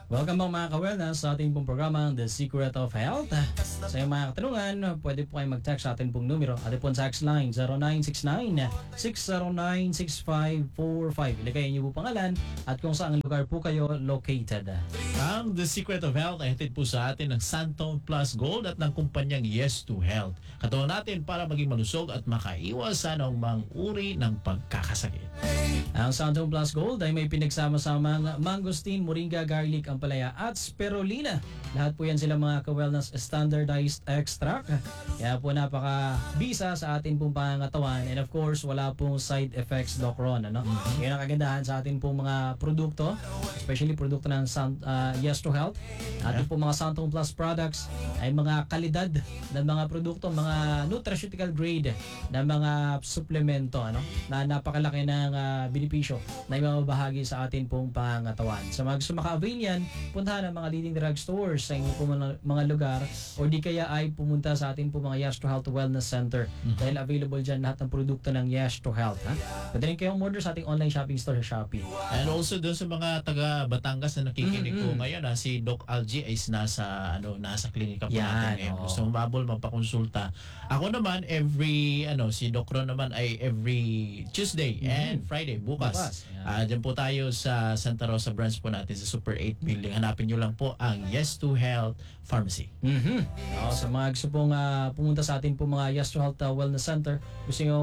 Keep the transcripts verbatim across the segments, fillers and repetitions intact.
Welcome back mga ka-wellness sa ating pong programang The Secret of Health. Sa iyong mga katanungan, pwede po kayo mag-text sa ating pong numero. Ating pong text line zero nine six nine, six zero nine, six five four five. Ilagay niyo po pangalan at kung saan lugar po kayo located. Ang The Secret of Health ay hatid po sa atin ng Santon Plus Gold at ng kumpanyang Yes to Health. Katuwa natin para maging malusog at makaiwas sa anumang uri ng pagkakasakit. Ang Santon Plus Gold ay may pinagsama-samang mangosteen, moringa, garlic, ampalaya at spirulina. Lahat po yan sila mga ka-wellness standardized extract. Kaya po napaka-bisa sa atin pong pangangatawan. And of course, wala pong side effects, Doc Ron. Ano? Mm-hmm. Yan ang kagandahan sa atin pong mga produkto, especially produkto ng San, uh, Yes to Health. Ating yeah. pong mga Santon Plus products ay mga kalidad ng mga produkto, mga nutraceutical grade na mga suplemento, ano? Na napakalaki ng uh, benepisyo na ibabahagi sa atin pong pangangatawan. Sa mga gusto maka-avail yan, puntahan ang mga leading drugstores sa inyong pong mga, mga lugar o di kaya ay pumunta sa atin pong mga Yes to Health Wellness Center mm-hmm. dahil available dyan lahat ng produkto ng Yes to Health. Ha? Pwede rin kayong order sa ating online shopping store sa Shopee. And also doon sa mga taga Batangas na nakikinig mm-hmm. ko ngayon, ha, si Doc Algie ay nasa, ano, nasa klinika po yan, natin ngayon. Oh. Gusto mababol, magpakonsulta. Ako naman, every, ano, si Doc Ron naman ay every Tuesday mm-hmm. and Friday, bukas. bukas. Uh, dyan po tayo sa Santa Rosa branch po natin sa Super eight Building. Hanapin nyo lang po ang Yes to Health Pharmacy. Mm-hmm. Oh, sa mga gusto pong uh, pumunta sa atin po mga Yes to Health uh, Wellness Center, gusto nyo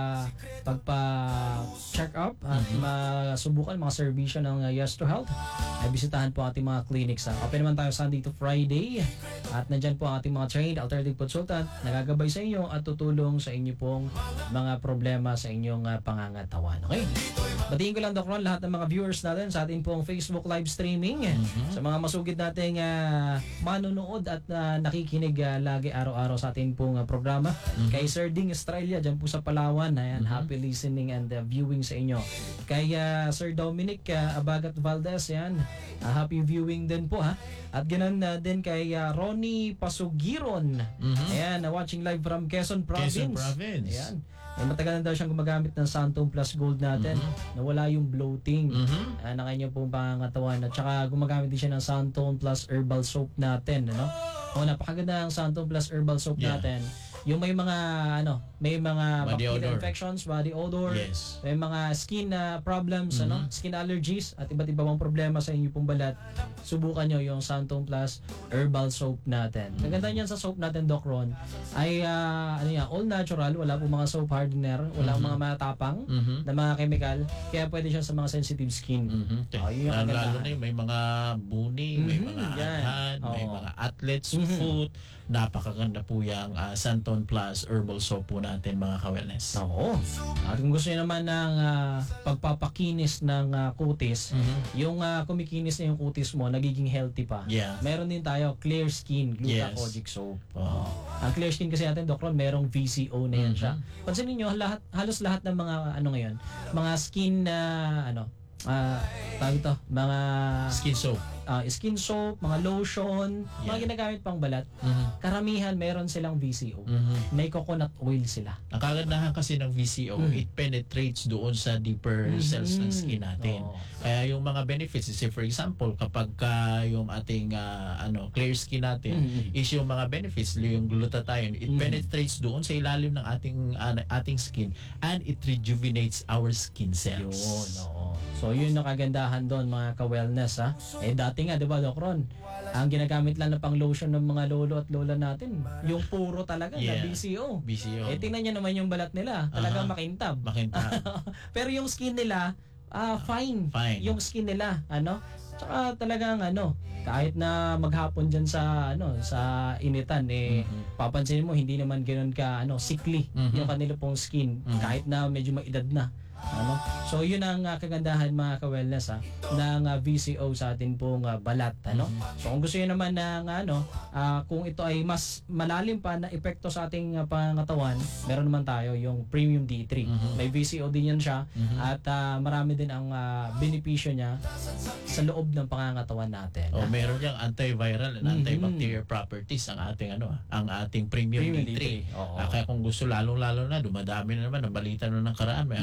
makapagpa-check up at mm-hmm. masubukan mga servisyo ng uh, Yes to Health, ay bisitahan po ating mga clinics. Uh. Open naman tayo Sunday to Friday at nandyan po ang ating mga trained alternative consultant nagagabay sa inyo at tutulong sa inyo pong mga problema sa inyong uh, pangangatawan. Okay? Batiin ko lang, Doc Ron, lahat ng mga viewers natin sa ating pong Facebook live streaming, mm-hmm. sa mga masugid nating uh, manonood at uh, nakikinig uh, lagi araw-araw sa ating pong uh, programa. Mm-hmm. Kay Sir Ding Estrella dyan po sa Palawan, ayan, mm-hmm. happy listening and uh, viewing sa inyo. Kay uh, Sir Dominic uh, Abagat Valdez, ayan, uh, happy viewing din po ha. At ganun uh, din kay uh, Ronnie Pasugiron, mm-hmm. ayan, uh, watching live from Quezon Province. Quezon Province. Ayan. Eh, matagal na daw siyang gumagamit ng Santon Plus Gold natin, mm-hmm. na wala yung bloating mm-hmm. uh, na kanyang pong pangangatawan. At saka gumagamit din siya ng Santon Plus Herbal Soap natin. Ano? O, napakaganda ang Santon Plus Herbal Soap yeah. natin. Yung may mga ano, may mga body bacterial odor. infections, body odor, yes. may mga skin uh, problems, mm-hmm. ano, skin allergies at iba't ibang problema sa inyong pong balat. Subukan nyo yung Santon Plus Herbal Soap natin. Mm-hmm. Maganda niyan sa soap natin, Doc Ron, ay uh, ano yan, all natural, wala pong mga soap hardener, wala mm-hmm. mga matapang mm-hmm. na mga chemical, kaya pwede siya sa mga sensitive skin. Mm-hmm. Oh, yun yung lalo na yung may mga buni, mm-hmm. may mga anhan, oh. may mga athlete's mm-hmm. foot. Napakaganda po yung uh, Santon Plus Herbal Soap po natin, mga ka-wellness. Oo. At kung gusto niyo naman ng uh, pagpapakinis ng uh, kutis, mm-hmm. yung uh, kumikinis na yung kutis mo, nagiging healthy pa. Yeah. Meron din tayo Clear Skin Glucagogic yes. Soap. Oh. Ang Clear Skin kasi natin, Doc Ron, merong V C O na yan mm-hmm. siya. Pansinin niyo, lahat, halos lahat ng mga ano ngayon, mga skin na uh, ano, ah, uh, tawag ito, mga skin soap. Uh, skin soap, mga lotion, yeah. mga ginagamit pang balat. Mm-hmm. Karamihan meron silang V C O. Mm-hmm. May coconut oil sila. Ang kagandahan kasi ng V C O, mm-hmm. it penetrates doon sa deeper mm-hmm. cells ng skin natin. Oh. Kaya yung mga benefits, say for example, kapag ka yung ating uh, ano clear skin natin, mm-hmm. is yung mga benefits, yung glutathione, it mm-hmm. penetrates doon sa ilalim ng ating uh, ating skin and it rejuvenates our skin cells. Yun, oo. So yun ang kagandahan doon, mga ka-wellness ha. Eh dati nga, di ba, Doc Ron, ang ginagamit lang na pang lotion ng mga lolo at lola natin, yung puro talaga yeah. na B C O. B C O. Eh tingnan niyo naman yung balat nila, talagang uh-huh. makintab. Makintab. Pero yung skin nila, uh, fine. Fine. Yung skin nila, ano? Tsaka talagang ano, kahit na maghapon diyan sa ano, sa initan eh mm-hmm. papansin mo hindi naman ganoon ka ano, sickly mm-hmm. yung kanila pong skin mm-hmm. kahit na medyo maedad na. Ano? So yun ang uh, kagandahan, mga ka-wellness ha, ng uh, V C O sa atin pong uh, balat, ano? So kung gusto niyo naman ng ano, uh, kung ito ay mas malalim pa na epekto sa ating uh, pangangatawan, meron naman tayo yung Premium D three. Mm-hmm. May V C O din yan siya mm-hmm. at uh, marami din ang uh, benepisyo niya sa loob ng pangangatawan natin. Oh, meron yang antiviral and mm-hmm. antibacterial properties ang ating ano, ang ating Premium, Premium D three. D three. Uh, kaya kung gusto lalong-lalo na dumadami na naman ang balita no ng karaan, may mm-hmm. COVID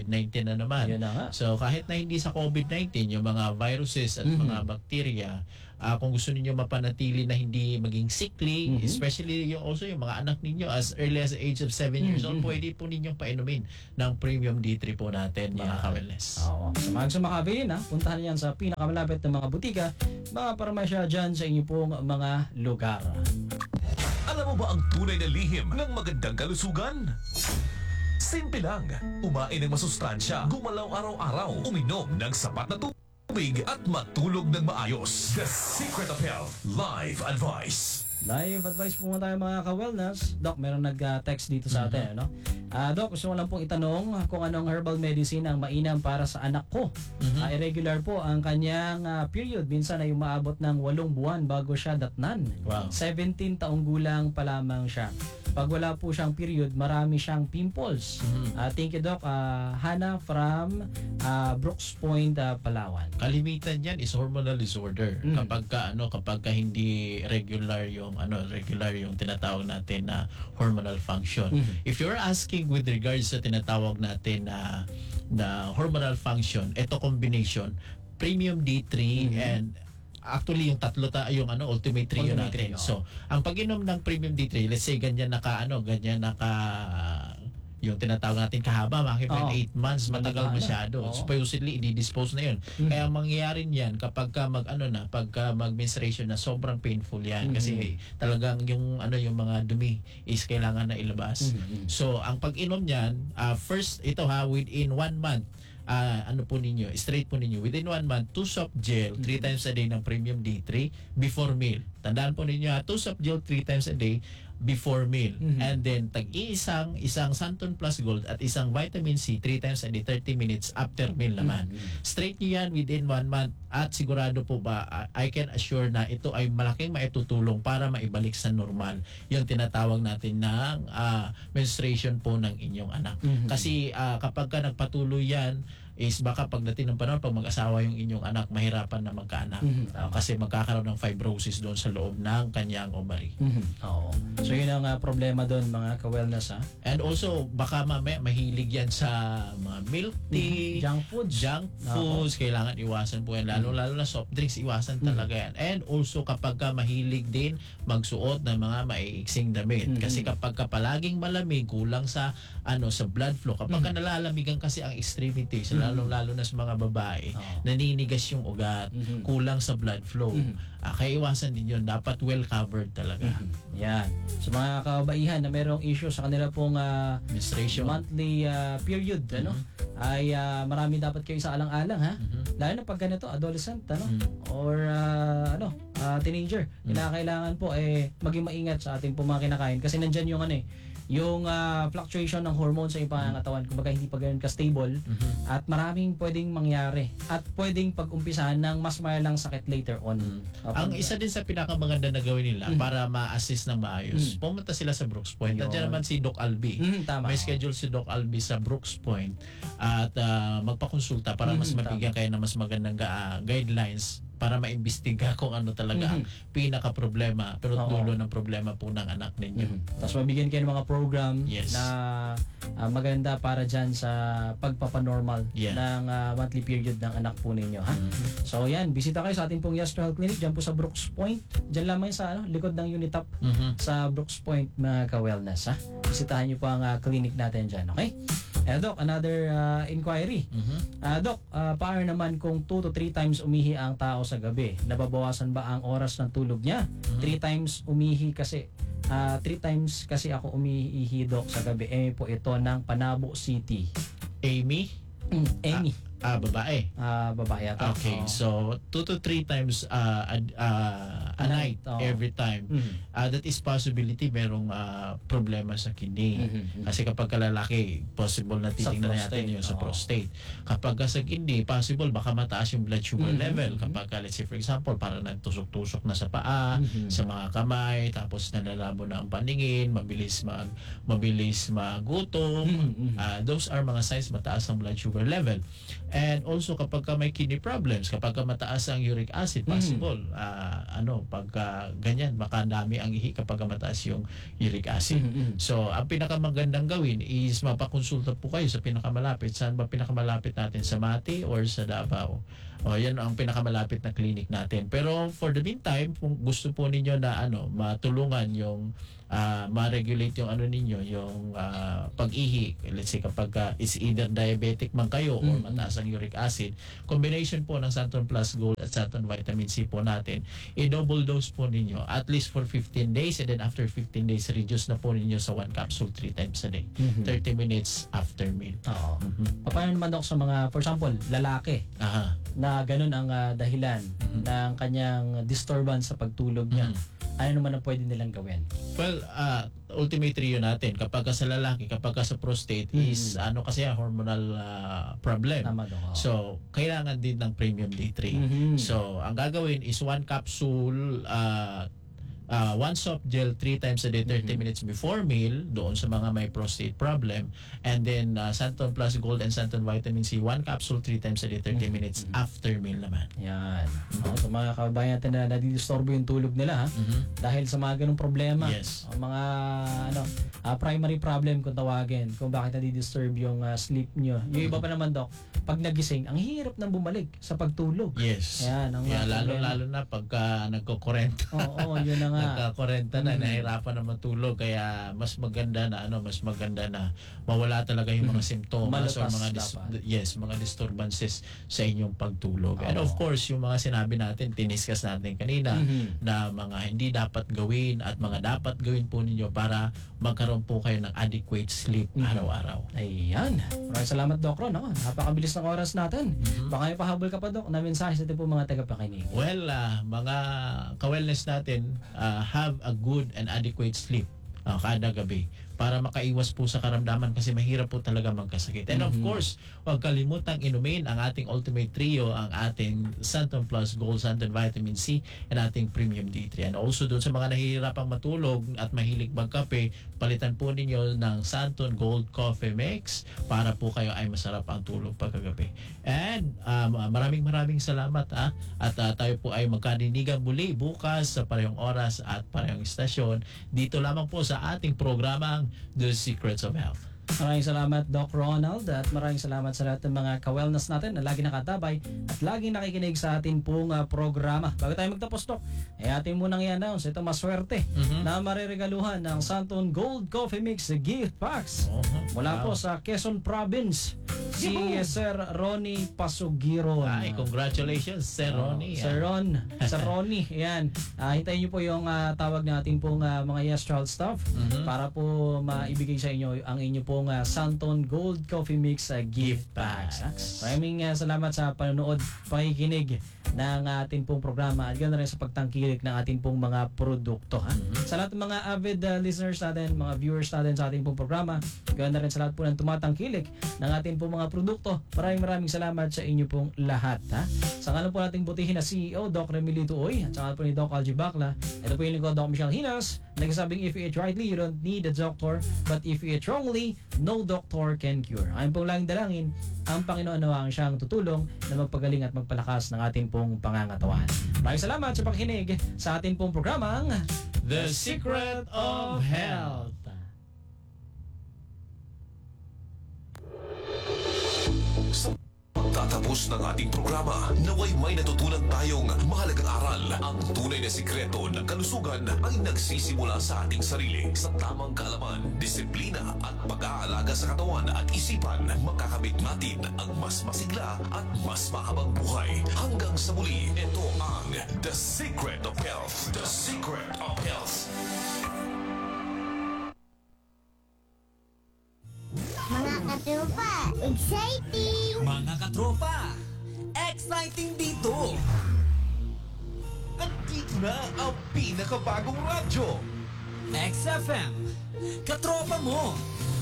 nineteen na naman. Yun na nga. So kahit na hindi sa COVID nineteen, yung mga viruses at Mhm. mga bacteria, ah, kung gusto niyo mapanatili na hindi maging sickly, Mhm. especially yung also yung mga anak ninyo as early as the age of seven years old, Mhm. pwede po ninyong painumin ng Premium D three po natin, mga Yeah. ka-wellness. Oo. Sa mga gusto makabili na, puntahan niyan sa pinakamalapit na mga butika, mga parmasya dyan sa inyo pong mga lugar. Alam mo ba ang tunay na lihim ng magandang kalusugan? Simple lang. Umain ng masustansya, gumalaw araw-araw, uminom ng sapat na tubig at matulog ng maayos. The Secret of Health Live Advice. Live advice po muna tayo mga ka-wellness. Doc, meron nag-text dito sa atin. Ano? Ah, Doc, gusto ko lang pong itanong kung anong herbal medicine ang mainam para sa anak ko. Mhm. Ah, irregular po ang kanyang ah, period. Minsan ay umaabot ng walong buwan bago siya datnan. Wow. seventeen taong gulang pa lamang siya. Pag wala po siyang period, marami siyang pimples. Mhm. Ah, thank you, Doc. Ah, Hannah from ah, Brooks Point, ah, Palawan. Kalimitan yan is hormonal disorder. Mm. Kapag ka, ano, kapag ka hindi regular yung ano, regular yung tinatawag natin na hormonal function. Mhm. If you're asking with regards sa tinatawag natin na na hormonal function, ito combination Premium D three Mhm. and actually yung tatlo ta yung ano ultimate trio Ultimate natin. trio. So, ang pag-inom ng Premium D three, let's say ganyan naka ano, ganyan naka yung tinatawag natin kahaba, makikita Oo. eight months, matagal Matagal na. masyado. Oo. Supposedly, i-dispose na yun. Mhm. Kaya ang mangyayari niyan kapag ka mag ano na, pagka mag-menstruation na sobrang painful yan Mhm. kasi talagang yung ano yung mga dumi is kailangan na ilabas. Mhm. So, ang pag-inom niyan, ah, first ito ha, within one month, ah, ano po ninyo, straight po ninyo, within one month, two soft gel, three times a day ng Premium D three before meal. Tandaan po ninyo ha, two soft gel, three times a day before meal. Mhm. And then, tag-iisang, isang Santon Plus Gold at isang Vitamin C, three times a day, thirty minutes after meal naman. Mhm. Straight nyo yan within one month at sigurado po ba, uh, I can assure na ito ay malaking maitutulong para maibalik sa normal yung tinatawag natin ng ah, menstruation po ng inyong anak. Mhm. Kasi ah, kapag ka nagpatuloy yan, is baka pagdating ng panahon, pag mag-asawa yung inyong anak, mahirapan na magkaanak. Mhm. Ah, kasi magkakaroon ng fibrosis doon sa loob ng kanyang ovary. Mhm. Oo. So yun ang ah, problema doon mga ka-wellness ha. And also, baka mamaya mahilig yan sa mga milk tea, Junk foods. junk Oo. foods, kailangan iwasan po yan. Lalo, lalo na soft drinks, iwasan Mm. talaga yan. And also, kapag ka mahilig din magsuot ng mga maiiksing damit. Mm. Kasi kapag ka palaging malamig, kulang sa ano sa blood flow. Kapag ka nalalamigan kasi ang extremities, Mm. lalo, lalo na sa mga babae, Oo. naninigas yung ugat, Mhm. kulang sa blood flow. Mhm. Ah, kaya iwasan din yun. Dapat well covered talaga. Yan. Sa mga kabaihan na merong issue sa kanila pong ah, Menstruation. monthly ah, period, ano? Ay ah, marami dapat kayo sa alang-alang ha. Mhm. Lalo na pag ganito, adolescent, ano? Mm. Or ah, ano, ah, teenager. Kinakailangan po eh maging maingat sa ating pong mga kinakain kasi nandyan yung ano eh, yung ah, fluctuation ng hormones sa iyong pangangatawan, kumbaga hindi pa ganun ka-stable Mhm. at maraming pwedeng mangyari at pwedeng pag-umpisahan ng mas malalang sakit later on. Mm. Kapag- Ang isa din sa pinakamaganda na gawin nila Mm. para ma-assist ng maayos, Mm. pumunta sila sa Brooks Point. Ayun. Nandiyan naman si Doc Albi. Mhm, tama. May schedule si Doc Albi sa Brooks Point at ah, magpakonsulta para mas Mhm, mabigyan kayo ng mas magandang ga- guidelines para maimbestiga kung ano talaga ang pinaka-problema pero Oo. dulo ng problema po ng anak ninyo. Mhm. Tapos mabigyan kayo ng mga program Yes. na ah, maganda para dyan sa pagpapanormal Yeah. ng ah, monthly period ng anak po ninyo. Ha? Mhm. So yan, bisita kayo sa ating pong Yes to Health Clinic dyan po sa Brooks Point. Dyan lamang sa ano, likod ng Unitop Mhm. sa Brooks Point mga ka-wellness. Ha? Bisitahan niyo po ang ah, clinic natin dyan. Okay? Eh, Doc, another ah, inquiry. Mhm. Ah, Doc, ah, paano naman kung two to three times umihi ang tao sa gabi? Nababawasan ba ang oras ng tulog niya? three times umihi kasi ah, three times kasi ako umiihi, Doc, sa gabi. Eh po ito ng Panabo City. Amy, Amy, ah, babae. ah, babae yata. Okay, Oo. so two to three times uh, a, uh, a A night, night, oo. every time. Mhm. Uh, that is possibility merong uh, problema sa kidney. Mhm. Kasi kapag kalalaki, possible na titingnan Sa natin prostate, yun sa oo. prostate. Kapag ka sa kidney, possible baka mataas yung blood sugar Mhm, level. mhm. Kapag ka, let's say for example, parang nagtusok-tusok na sa paa, Mhm. sa mga kamay, tapos nalalabo na ang paningin, mabilis mag mabilis magutom. Mhm, mhm. Ah, those are mga signs mataas ang blood sugar level. And also kapag ka may kidney problems, kapag ka mataas ang uric acid, possible ah, ano pagka ganyan makadami ang ihi kapag ka mataas yung uric acid. Mhm. So ang pinakamagandang gawin is mapakonsulta po kayo sa pinakamalapit. Saan ba pinakamalapit natin, sa Mati or sa Davao? O yan ang pinakamalapit na clinic natin. Pero for the meantime, kung gusto po ninyo na ano matulungan yung ah, ma-regulate yung ano ninyo, yung ah, pag-ihi, let's say kapag ah, is either diabetic man kayo or mataas ang uric acid, combination po ng Santon Plus Gold at Santon Vitamin C po natin, i-double dose po ninyo at least for fifteen days, and then after fifteen days, reduce na po ninyo sa one capsule three times a day. thirty minutes after meal. Oo. Paano naman Dok sa mga, for example, lalaki Aha. na ganun ang ah, dahilan ng kanyang disturbance sa pagtulog niya? Ano naman ang pwede nilang gawin? Well, uh, ultimate trio natin, kapag ka sa lalaki, kapag ka sa prostate, is ano kasi ah, hormonal ah, problem. Tama Dok. Oo. So, kailangan din ng premium D three. Mhm. So, ang gagawin is one capsule, uh, uh, one soft gel three times a day, thirty minutes before meal, doon sa mga may prostate problem. And then, uh, Santon Plus Gold and Santon Vitamin C, one capsule three times a day, thirty minutes after meal naman. Yan. Oo, sa mga kababayan natin na nadidisturbo yung tulog nila ha? Dahil sa mga ganung problema. Yes. Ang mga ano, ah, primary problem kung tawagin, kung bakit nadidisturb yung ah, sleep nyo. Yung iba pa naman Dok, pag nagising, ang hirap nang bumalik sa pagtulog. Yes. Yan, ang Yeah, mga lalo, problema. lalo na pagka nagkukurenta. Oo, yun na nga. Nagkakurenta na, nahirapan na matulog, kaya mas maganda na ano, mas maganda na mawala talaga yung mga simptomas or Malutas mga dis- dapat. yes, mga disturbances sa inyong pagtulog. And of course, yung mga sinabi natin, tiniskas natin kanina Mhm. na mga hindi dapat gawin at mga dapat gawin po ninyo para magkaroon po kayo ng adequate sleep araw-araw. Ayan. Maraming salamat, Doc Ron. No? Napakabilis ng oras natin. Baka may pahabol ka pa, Doc, na mensahe sa ating po mga tagapakinig. Well, ah, mga ka-wellness natin, ah, have a good and adequate sleep ah, kada gabi para makaiwas po sa karamdaman kasi mahirap po talaga magkasakit. And of course, huwag kalimutang inumin ang ating Ultimate Trio, ang ating Santon Plus Gold, Santon Vitamin C, and ating Premium D three. And also doon sa mga nahihirapang matulog at mahilig magkape, palitan po ninyo ng Santon Gold Coffee Mix para po kayo ay masarap ang tulog pagkagabi. And um, maraming maraming salamat ah. At ah, tayo po ay magkadinigan muli bukas sa parehong oras at parehong istasyon dito lamang po sa ating programang The Secrets of Health. Maraming salamat, Doc Ronald, at maraming salamat sa lahat ng mga ka-wellness natin na lagi nakatabay at lagi nakikinig sa atin pong uh, programa. Bago tayo magtapos, Doc, ay atin munang i-announce ito maswerte na mariregaluhan ng Santon Gold Coffee Mix Gift Packs Uh-huh. mula po Wow. sa Quezon Province, si Sir Ronnie Pasugiron. Ay, congratulations, Sir Ronnie. Oh, Sir Ron, Sir Ronnie, yan. Ah, hintayin niyo po yung ah, tawag natin pong ah, mga Yes Child staff para po maibigay sa inyo ang inyo pong ah, Santon Gold Coffee Mix ah, gift packs. ah. Maraming ah, salamat sa panonood, pakikinig ng ating pong programa at ganoon rin sa pagtangkilik ng ating pong mga produkto. Ha? Sa lahat ng mga avid ah, listeners natin, mga viewers natin sa ating pong programa, ganoon na rin sa lahat po ng tumatangkilik ng ating pong mga produkto, maraming maraming salamat sa inyo pong lahat. Ha? Sa ngalan po nating butihin na C E O, Doc Remilito Oy, at sa ngalan po ni Doc Algie Bacla, ito po yung lingkod, Doc Michelle Hinas, nagsasabing if you eat rightly, you don't need a doctor, but if you eat wrongly, no doctor can cure. Ayon pong laging dalangin, ang Panginoon nawang siyang tutulong na magpagaling at magpalakas ng ating pong pangangatawan. Maraming salamat sa pakikinig sa ating pong programang The Secret of Health. Pagtatapos ng ating programa, naway may natutunan tayong mahalagang aral. Ang tunay na sikreto ng kalusugan ay nagsisimula sa ating sarili. Sa tamang kaalaman, disiplina at pag-aalaga sa katawan at isipan, makakamit natin ang mas masigla at mas mahabang buhay. Hanggang sa muli, ito ang The Secret of Health. The Secret of Health. Mga katropa, exciting! Mga katropa, exciting dito! Nandito na ang pinakabagong radyo. X F M, katropa mo!